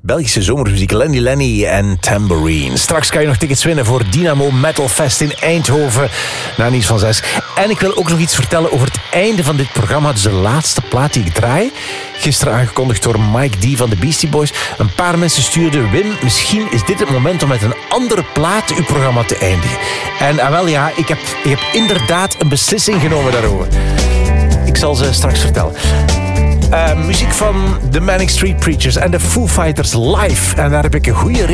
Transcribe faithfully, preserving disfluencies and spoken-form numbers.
Belgische zomermuziek. Lenny Lenny en Tambourine. Straks kan je nog tickets winnen voor Dynamo Metal Fest in Eindhoven. Na nieuws van zes. En ik wil ook nog iets vertellen over het einde van dit programma. Dus de laatste plaat die ik draai. Gisteren aangekondigd door Mike D van de Beastie Boys. Een paar mensen stuurden: Wim, misschien is dit het moment om met een andere plaat uw programma te eindigen. En ah, wel ja, ik heb, ik heb inderdaad een beslissing genomen daarover. Ik zal ze straks vertellen. Uh, muziek van The Manic Street Preachers en de Foo Fighters live. En daar heb ik een goede reden.